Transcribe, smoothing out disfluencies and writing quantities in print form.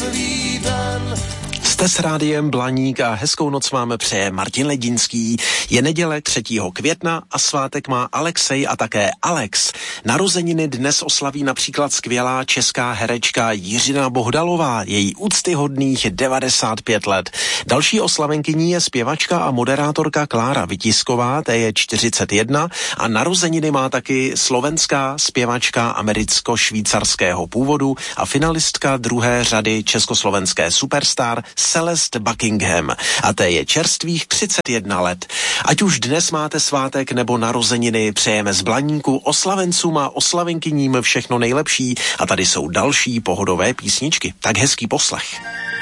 celý den. Jste s rádiem Blaník a hezkou noc máme přeje Martin Ledinský. Je neděle 3. května a svátek má Alexej a také Alex. Narozeniny dnes oslaví například skvělá česká herečka Jiřina Bohdalová, její úctyhodných 95 let. Další oslavenkyní je zpěvačka a moderátorka Klára Vytisková, té je 41 a narozeniny má taky slovenská zpěvačka americko-švýcarského původu a finalistka druhé řady československé superstar Celeste Buckingham a té je čerstvých 31 let. Ať už dnes máte svátek nebo narozeniny, přejeme z Blaníku oslavencům a oslavenkyním všechno nejlepší a tady jsou další pohodové písničky. Tak hezký poslech.